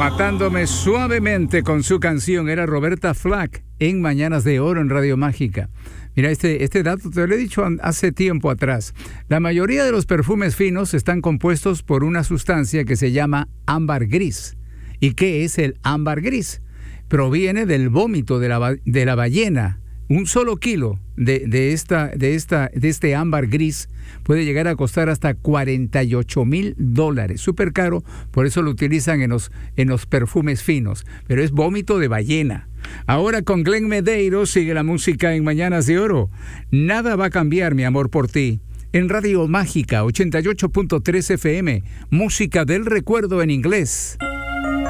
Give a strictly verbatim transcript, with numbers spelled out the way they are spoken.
Matándome suavemente con su canción era Roberta Flack en Mañanas de Oro en Radio Mágica. Mira, este, este dato te lo he dicho hace tiempo atrás. La mayoría de los perfumes finos están compuestos por una sustancia que se llama ámbar gris. ¿Y qué es el ámbar gris? Proviene del vómito de la, de la ballena. Un solo kilo de, de, esta, de, esta, de este ámbar gris puede llegar a costar hasta cuarenta y ocho mil dólares. Súper caro, por eso lo utilizan en los, en los perfumes finos. Pero es vómito de ballena. Ahora con Glenn Medeiros sigue la música en Mañanas de Oro. Nada va a cambiar, mi amor, por ti. En Radio Mágica ochenta y ocho punto tres F M, música del recuerdo en inglés.